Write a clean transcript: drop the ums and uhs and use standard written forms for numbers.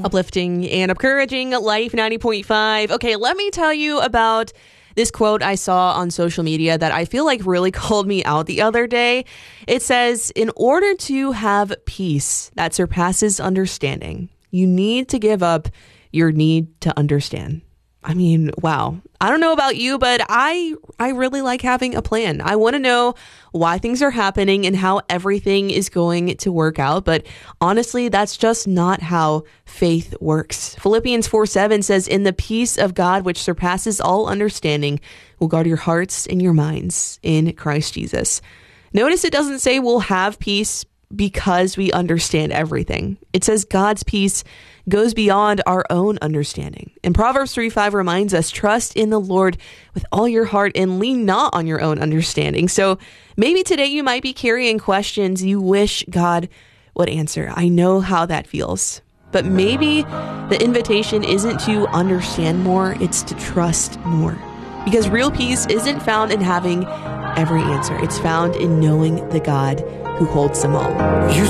Uplifting and encouraging Life 90.5. Okay, let me tell you about this quote I saw on social media that I feel like really called me out the other day. It says, in order to have peace that surpasses understanding, you need to give up your need to understand. I mean, wow. I don't know about you, but I really like having a plan. I want to know why things are happening and how everything is going to work out. But honestly, that's just not how faith works. Philippians 4:7 says, in the peace of God, which surpasses all understanding, will guard your hearts and your minds in Christ Jesus. Notice it doesn't say we'll have peace because we understand everything. It says God's peace goes beyond our own understanding. And Proverbs 3:5 reminds us, trust in the Lord with all your heart and lean not on your own understanding. So maybe today you might be carrying questions you wish God would answer. I know how that feels. But maybe the invitation isn't to understand more, it's to trust more. Because real peace isn't found in having every answer. It's found in knowing the God who holds them all. You